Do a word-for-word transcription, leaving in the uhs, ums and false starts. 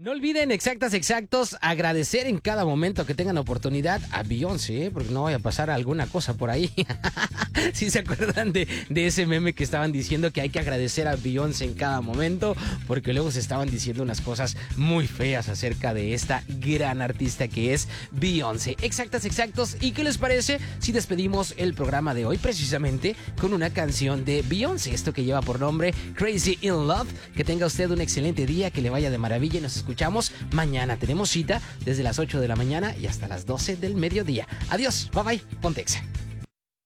No olviden, exactas, exactos, agradecer en cada momento que tengan oportunidad a Beyoncé, ¿eh? Porque no vaya a pasar alguna cosa por ahí. Si se acuerdan de, de ese meme que estaban diciendo que hay que agradecer a Beyoncé en cada momento, porque luego se estaban diciendo unas cosas muy feas acerca de esta gran artista que es Beyoncé. Exactas, exactos. ¿Y qué les parece si despedimos el programa de hoy precisamente con una canción de Beyoncé? Esto que lleva por nombre Crazy in Love. Que tenga usted un excelente día, que le vaya de maravilla y nos escuchamos mañana. Tenemos cita desde las ocho de la mañana y hasta las doce del mediodía. Adiós, bye bye, Pontexa.